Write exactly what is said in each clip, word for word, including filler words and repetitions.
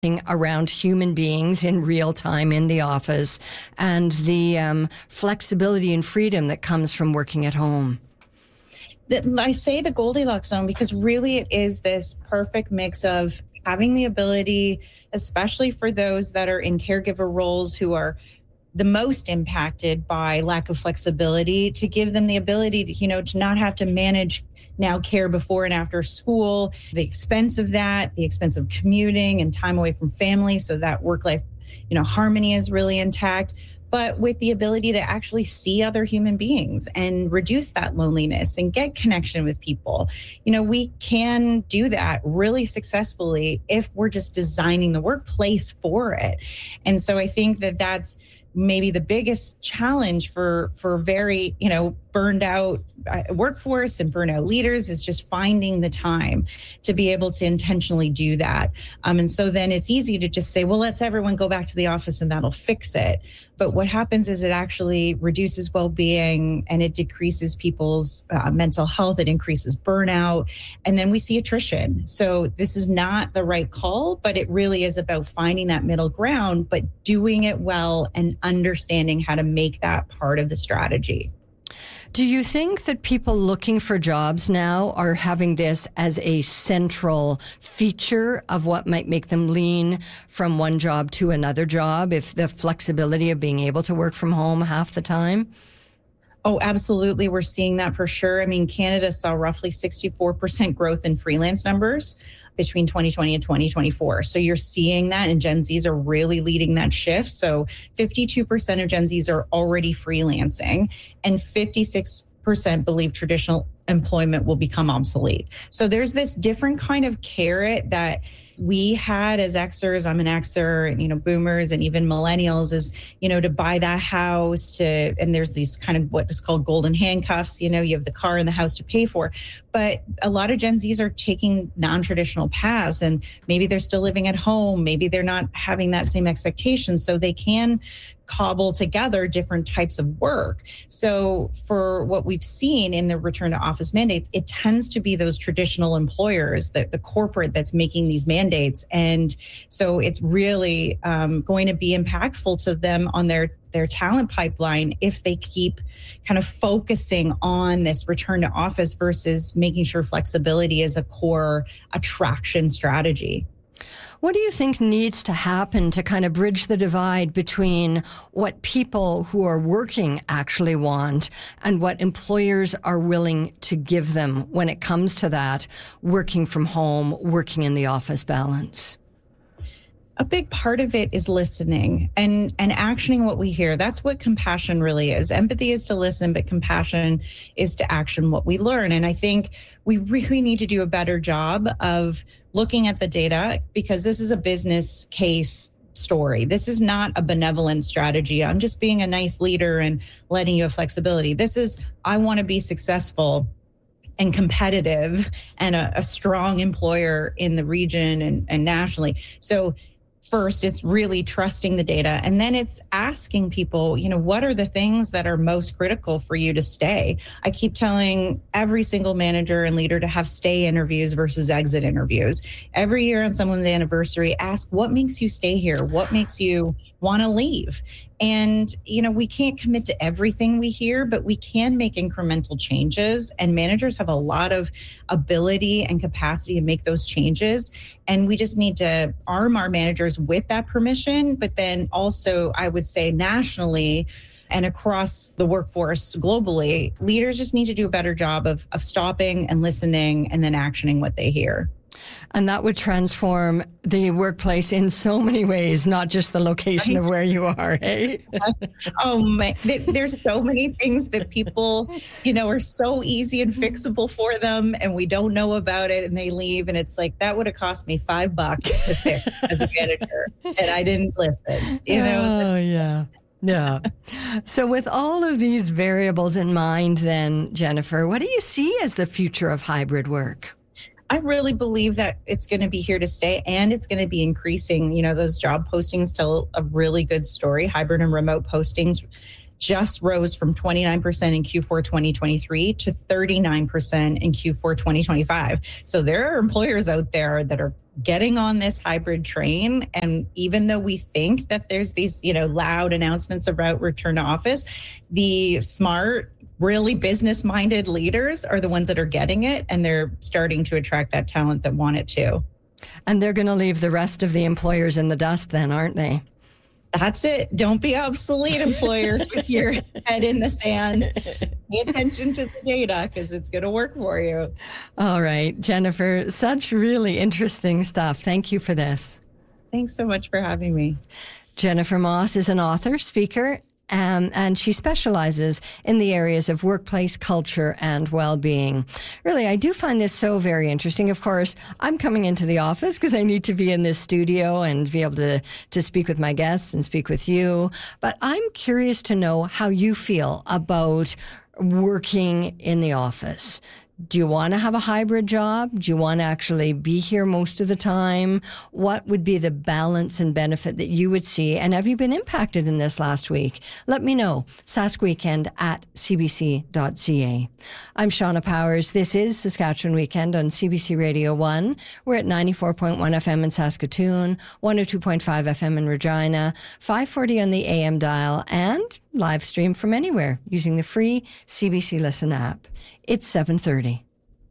around human beings in real time in the office and the um, flexibility and freedom that comes from working at home? I say the Goldilocks zone because really it is this perfect mix of having the ability, especially for those that are in caregiver roles who are the most impacted by lack of flexibility, to give them the ability to, you know, to not have to manage now care before and after school, the expense of that, the expense of commuting and time away from family. So that work-life, you know, harmony is really intact, but with the ability to actually see other human beings and reduce that loneliness and get connection with people. You know, we can do that really successfully if we're just designing the workplace for it. And so I think that that's maybe the biggest challenge for for very, you know, burned out workforce and burnout leaders is just finding the time to be able to intentionally do that. Um, and so then it's easy to just say, well, let's everyone go back to the office and that'll fix it. But what happens is it actually reduces well-being and it decreases people's uh, mental health. It increases burnout. And then we see attrition. So this is not the right call, but it really is about finding that middle ground, but doing it well and understanding how to make that part of the strategy. Do you think that people looking for jobs now are having this as a central feature of what might make them lean from one job to another job, if the flexibility of being able to work from home half the time? Oh, absolutely. We're seeing that for sure. I mean, Canada saw roughly sixty-four percent growth in freelance numbers between twenty twenty and twenty twenty-four. So you're seeing that, and Gen Zs are really leading that shift. So fifty-two percent of Gen Zs are already freelancing, and fifty-six percent believe traditional employment will become obsolete. So there's this different kind of carrot that we had as Xers, I'm an Xer, you know, boomers and even millennials, is, you know, to buy that house, to, and there's these kind of what is called golden handcuffs, you know, you have the car and the house to pay for. But a lot of Gen Zs are taking non-traditional paths, and maybe they're still living at home. Maybe they're not having that same expectation. So they can cobble together different types of work. So for what we've seen in the return to office mandates, it tends to be those traditional employers, that the corporate that's making these mandates. And so it's really um, going to be impactful to them on their their talent pipeline if they keep kind of focusing on this return to office versus making sure flexibility is a core attraction strategy. What do you think needs to happen to kind of bridge the divide between what people who are working actually want and what employers are willing to give them when it comes to that working from home, working in the office balance? A big part of it is listening and, and actioning what we hear. That's what compassion really is. Empathy is to listen, but compassion is to action what we learn. And I think we really need to do a better job of looking at the data, because this is a business case story. This is not a benevolent strategy. I'm just being a nice leader and letting you have flexibility. This is, I want to be successful and competitive and a, a strong employer in the region and, and nationally. So first, it's really trusting the data. And then it's asking people, you know, what are the things that are most critical for you to stay? I keep telling every single manager and leader to have stay interviews versus exit interviews. Every year on someone's anniversary, ask what makes you stay here? What makes you want to leave? And, you know, we can't commit to everything we hear, but we can make incremental changes. And managers have a lot of ability and capacity to make those changes. And we just need to arm our managers with that permission. But then also, I would say nationally and across the workforce globally, leaders just need to do a better job of, of stopping and listening and then actioning what they hear. And that would transform the workplace in so many ways, not just the location of where you are, hey? Oh, my. There's so many things that people, you know, are so easy and fixable for them, and we don't know about it, and they leave. And it's like, that would have cost me five bucks to fix as a manager, and I didn't listen, you know? Oh, yeah. Yeah. So with all of these variables in mind, then, Jennifer, what do you see as the future of hybrid work? I really believe that it's going to be here to stay, and it's going to be increasing. You know, those job postings tell a really good story. Hybrid and remote postings just rose from twenty-nine percent in Q four twenty twenty-three to thirty-nine percent in Q four twenty twenty-five. So there are employers out there that are getting on this hybrid train. And even though we think that there's these, you know, loud announcements about return to office, the smart, really business-minded leaders are the ones that are getting it, and they're starting to attract that talent that want it too. And they're going to leave the rest of the employers in the dust then, aren't they? That's it. Don't be obsolete, employers, with your head in the sand. Pay attention to the data because it's going to work for you. All right, Jennifer, such really interesting stuff. Thank you for this. Thanks so much for having me. Jennifer Moss is an author, speaker, Um, and she specializes in the areas of workplace culture and well-being. Really, I do find this so very interesting. Of course, I'm coming into the office because I need to be in this studio and be able to, to speak with my guests and speak with you. But I'm curious to know how you feel about working in the office. Do you want to have a hybrid job? Do you want to actually be here most of the time? What would be the balance and benefit that you would see? And have you been impacted in this last week? Let me know. Sask Weekend at c b c dot c a. I'm Shauna Powers. This is Saskatchewan Weekend on C B C Radio one. We're at ninety-four point one F M in Saskatoon, one oh two point five F M in Regina, five forty on the A M dial, and live stream from anywhere using the free C B C Listen app. It's seven thirty.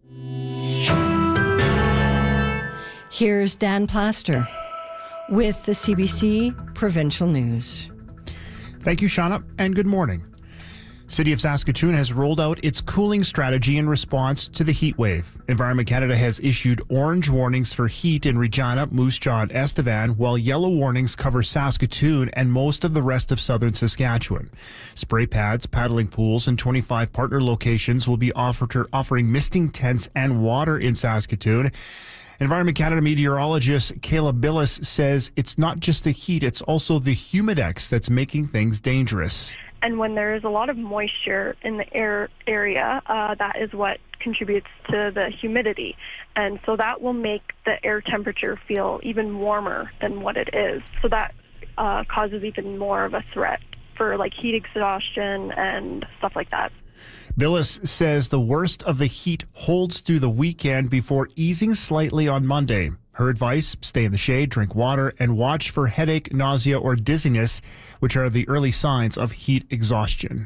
Here's Dan Plaster with the C B C Provincial News. Thank you, Shauna, and good morning. City of Saskatoon has rolled out its cooling strategy in response to the heat wave. Environment Canada has issued orange warnings for heat in Regina, Moose Jaw, and Estevan, while yellow warnings cover Saskatoon and most of the rest of southern Saskatchewan. Spray pads, paddling pools, and twenty-five partner locations will be offered, offering misting tents and water in Saskatoon. Environment Canada meteorologist Kayla Billis says it's not just the heat, it's also the humidex that's making things dangerous. And when there is a lot of moisture in the air area, uh, that is what contributes to the humidity. And so that will make the air temperature feel even warmer than what it is. So that uh, causes even more of a threat for like heat exhaustion and stuff like that. Billis says the worst of the heat holds through the weekend before easing slightly on Monday. Her advice, stay in the shade, drink water, and watch for headache, nausea, or dizziness, which are the early signs of heat exhaustion.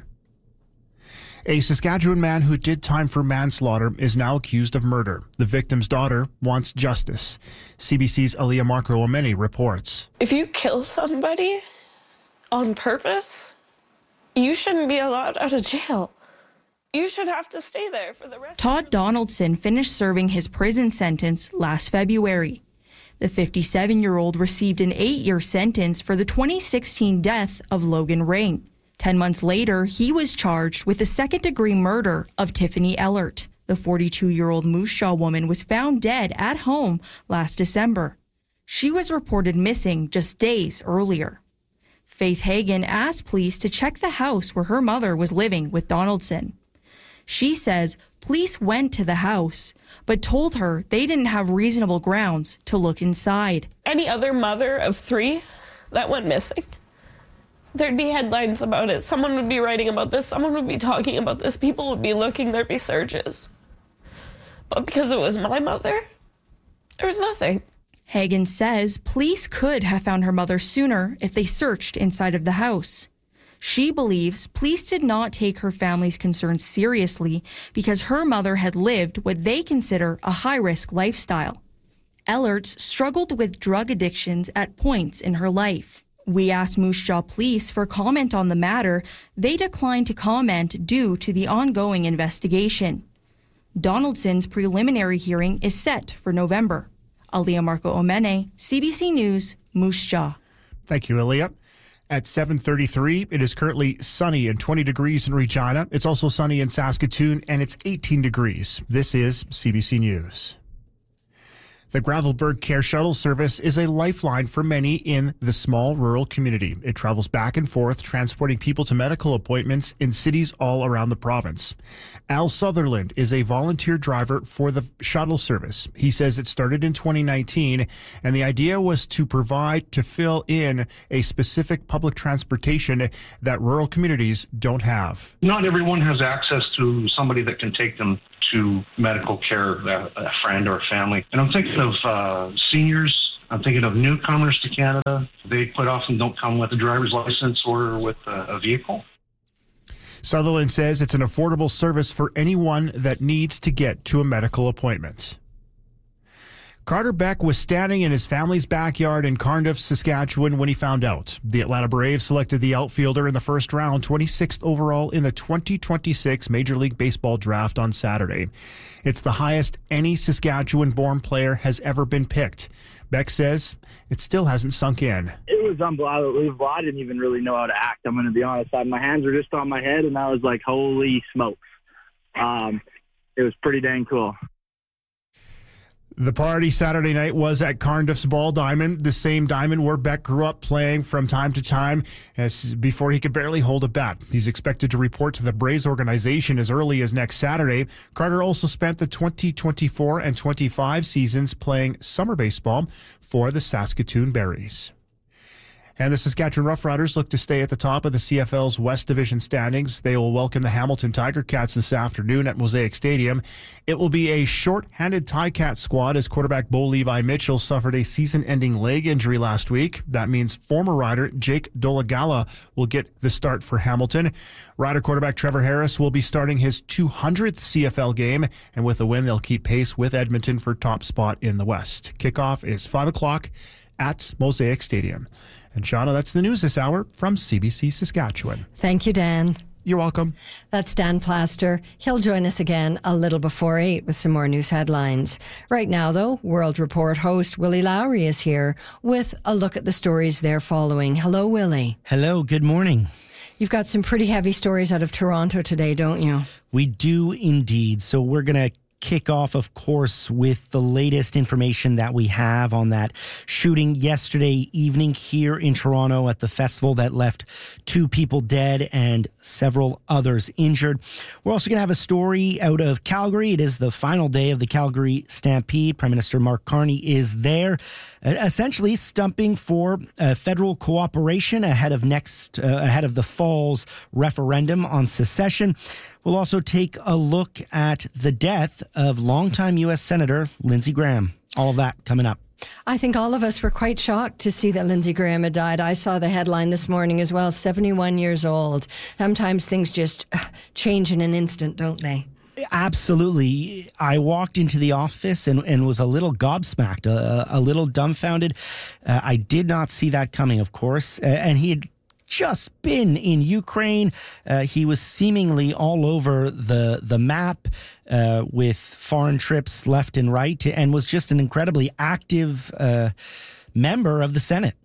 A Saskatchewan man who did time for manslaughter is now accused of murder. The victim's daughter wants justice. C B C's Aliyah Marco Omeni reports. If you kill somebody on purpose, you shouldn't be allowed out of jail. You should have to stay there for the rest Todd of Donaldson finished serving his prison sentence last February. The fifty-seven-year-old received an eight-year sentence for the twenty sixteen death of Logan Ring. Ten months later, he was charged with the second-degree murder of Tiffany Ellert. The forty-two-year-old Moose Jaw woman was found dead at home last December. She was reported missing just days earlier. Faith Hagen asked police to check the house where her mother was living with Donaldson. She says police went to the house, but told her they didn't have reasonable grounds to look inside. Any other mother of three that went missing, there'd be headlines about it. Someone would be writing about this. Someone would be talking about this. People would be looking. There'd be searches. But because it was my mother, there was nothing. Hagen says police could have found her mother sooner if they searched inside of the house. She believes police did not take her family's concerns seriously because her mother had lived what they consider a high-risk lifestyle. Ellerts struggled with drug addictions at points in her life. We asked Moose Jaw Police for comment on the matter. They declined to comment due to the ongoing investigation. Donaldson's preliminary hearing is set for November. Aliyah Marco Omeni, C B C News, Moose Jaw. Thank you, Aliyah. At seven thirty-three, it is currently sunny and twenty degrees in Regina. It's also sunny in Saskatoon, and it's eighteen degrees. This is C B C News. The Gravelberg Care Shuttle Service is a lifeline for many in the small rural community. It travels back and forth, transporting people to medical appointments in cities all around the province. Al Sutherland is a volunteer driver for the shuttle service. He says it started in twenty nineteen, and the idea was to provide to fill in a specific public transportation that rural communities don't have. Not everyone has access to somebody that can take them to medical care, a friend or a family. And I'm thinking of uh, seniors. I'm thinking of newcomers to Canada. They quite often don't come with a driver's license or with a, a vehicle. Sutherland says it's an affordable service for anyone that needs to get to a medical appointment. Carter Beck was standing in his family's backyard in Cardiff, Saskatchewan when he found out. The Atlanta Braves selected the outfielder in the first round, twenty-sixth overall in the twenty twenty-six Major League Baseball draft on Saturday. It's the highest any Saskatchewan-born player has ever been picked. Beck says it still hasn't sunk in. It was unbelievable. I didn't even really know how to act. I'm going to be honest. I, my hands were just on my head, and I was like, holy smokes. Um, it was pretty dang cool. The party Saturday night was at Cardiff's Ball Diamond, the same diamond where Beck grew up playing from time to time as before he could barely hold a bat. He's expected to report to the Braves organization as early as next Saturday. Carter also spent the twenty twenty-four and twenty-five seasons playing summer baseball for the Saskatoon Berries. And the Saskatchewan Roughriders look to stay at the top of the C F L's West Division standings. They will welcome the Hamilton Tiger Cats this afternoon at Mosaic Stadium. It will be a short-handed Ticat squad as quarterback Bo Levi Mitchell suffered a season-ending leg injury last week. That means former Rider Jake Dolagala will get the start for Hamilton. Rider quarterback Trevor Harris will be starting his two hundredth C F L game, and with a win, they'll keep pace with Edmonton for top spot in the West. Kickoff is five o'clock at Mosaic Stadium. And Shauna, that's the news this hour from C B C Saskatchewan. Thank you, Dan. You're welcome. That's Dan Plaster. He'll join us again a little before eight with some more news headlines. Right now, though, World Report host Willie Lowry is here with a look at the stories they're following. Hello, Willie. Hello, good morning. You've got some pretty heavy stories out of Toronto today, don't you? We do indeed. So we're going to kick off, of course, with the latest information that we have on that shooting yesterday evening here in Toronto at the festival that left two people dead and several others injured. We're also going to have a story out of Calgary. It is the final day of the Calgary Stampede. Prime Minister Mark Carney is there, essentially stumping for uh, federal cooperation ahead of next, uh, ahead of the fall's referendum on secession. We'll also take a look at the death of longtime U S Senator Lindsey Graham. All of that coming up. I think all of us were quite shocked to see that Lindsey Graham had died. I saw the headline this morning as well, seventy-one years old. Sometimes things just change in an instant, don't they? Absolutely. I walked into the office and, and was a little gobsmacked, a, a little dumbfounded. Uh, I did not see that coming, of course. Uh, and he had just been in Ukraine. Uh, he was seemingly all over the the map uh, with foreign trips left and right, and was just an incredibly active uh, member of the Senate.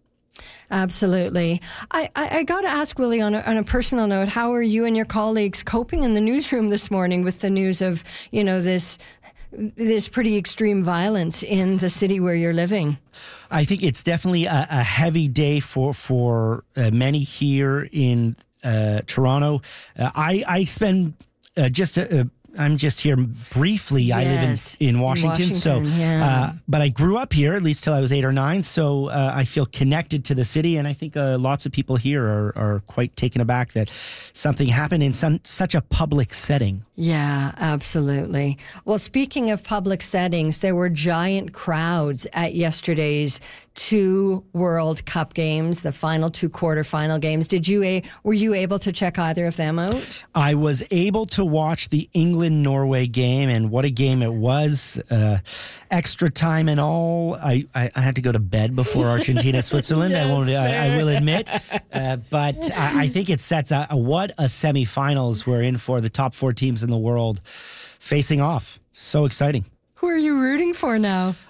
Absolutely. I, I, I got to ask, Willie, on a, on a personal note, how are you and your colleagues coping in the newsroom this morning with the news of, you know, this this pretty extreme violence in the city where you're living? I think it's definitely a, a heavy day for for uh, many here in uh, Toronto. Uh, I I spend uh, just a, a I'm just here briefly. Yes, I live in, in Washington, in Washington, so yeah. uh, but I grew up here at least till I was eight or nine. So uh, I feel connected to the city, and I think uh, lots of people here are, are quite taken aback that something happened in some, such a public setting. Yeah, absolutely. Well, speaking of public settings, there were giant crowds at yesterday's two World Cup games, the final two quarterfinal games. Did you a were you able to check either of them out? I was able to watch the England-Norway game, and what a game it was. Uh, extra time and all. I, I, I had to go to bed before Argentina-Switzerland, yes, I won't. I, I will admit. Uh, but I, I think it sets a, what a semifinals we're in for, the top four teams in the world facing off. So exciting. Who are you rooting for now?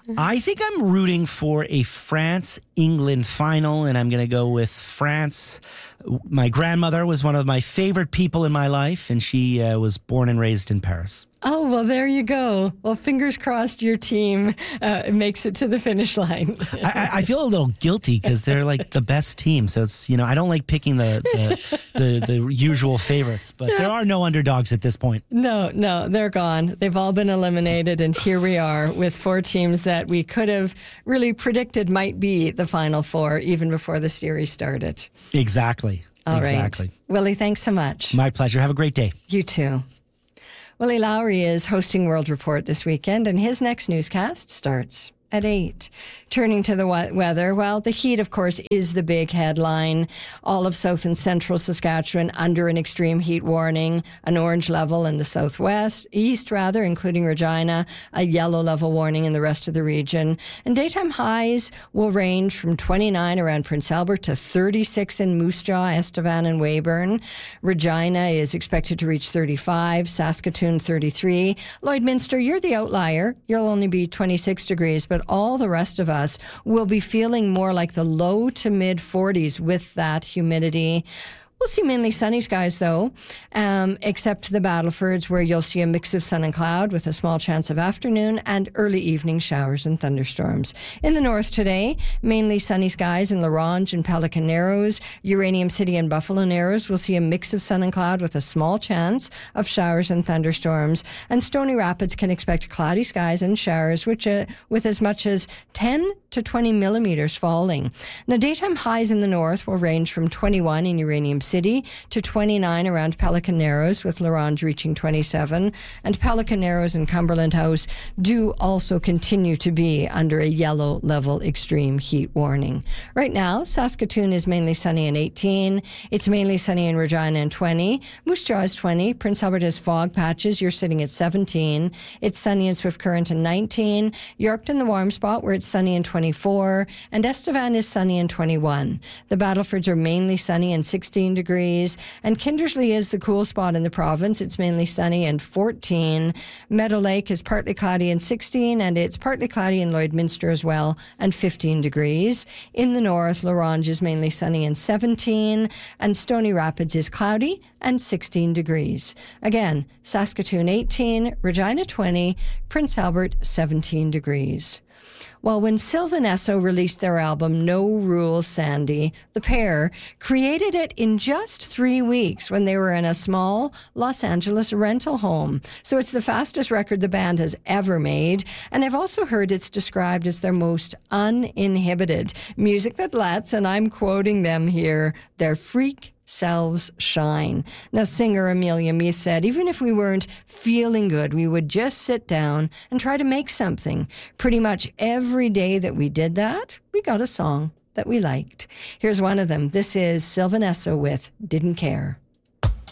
I think I'm rooting for a France-England final, and I'm going to go with France. My grandmother was one of my favorite people in my life, and she uh, was born and raised in Paris. Oh, well, there you go. Well, fingers crossed your team uh, makes it to the finish line. I, I feel a little guilty because they're like the best team. So it's, you know, I don't like picking the the, the, the usual favorites, but there are no underdogs at this point. No, no, they're gone. They've all been eliminated. And here we are with four teams that we could have really predicted might be the Final Four even before the series started. Exactly. All exactly. right. Willie, thanks so much. My pleasure. Have a great day. You too. Willie Lowry is hosting World Report this weekend, and his next newscast starts at eight. Turning to the weather, well, the heat, of course, is the big headline. All of south and central Saskatchewan under an extreme heat warning, an orange level in the southwest, east rather, including Regina, a yellow level warning in the rest of the region. And daytime highs will range from twenty-nine around Prince Albert to thirty-six in Moose Jaw, Estevan, and Weyburn. Regina is expected to reach thirty-five, Saskatoon thirty-three. Lloydminster, you're the outlier. You'll only be twenty-six degrees, but all the rest of us will be feeling more like the low to mid forties with that humidity. We'll see mainly sunny skies, though, um, except the Battlefords, where you'll see a mix of sun and cloud with a small chance of afternoon and early evening showers and thunderstorms. In the north today, mainly sunny skies in La Ronge and Pelican Narrows. Uranium City and Buffalo Narrows will see a mix of sun and cloud with a small chance of showers and thunderstorms. And Stony Rapids can expect cloudy skies and showers, which uh, with as much as ten to twenty millimeters falling. Now, daytime highs in the north will range from twenty-one in Uranium City to twenty-nine around Pelican Narrows, with La Ronge reaching twenty-seven. And Pelican Narrows and Cumberland House do also continue to be under a yellow level extreme heat warning. Right now, Saskatoon is mainly sunny and eighteen. It's mainly sunny in Regina and twenty. Moose Jaw is twenty. Prince Albert has fog patches. You're sitting at seventeen. It's sunny in Swift Current and nineteen. Yorkton, the warm spot, where it's sunny and twenty-four. And Estevan is sunny and twenty-one. The Battlefords are mainly sunny and sixteen degrees. And Kindersley is the cool spot in the province. It's mainly sunny and fourteen. Meadow Lake is partly cloudy and sixteen, and it's partly cloudy in Lloydminster as well, and fifteen degrees. In the north, La Ronge is mainly sunny and seventeen, and Stony Rapids is cloudy and sixteen degrees. Again, Saskatoon eighteen, Regina twenty, Prince Albert seventeen degrees. Well, when Sylvan Esso released their album No Rules Sandy, the pair created it in just three weeks when they were in a small Los Angeles rental home. So it's the fastest record the band has ever made, and I've also heard it's described as their most uninhibited music that lets, and I'm quoting them here, their freak selves shine. Now, singer Amelia Meath said, even if we weren't feeling good, we would just sit down and try to make something. Pretty much every day that we did that, we got a song that we liked. Here's one of them. This is Sylvan Esso with Didn't Care.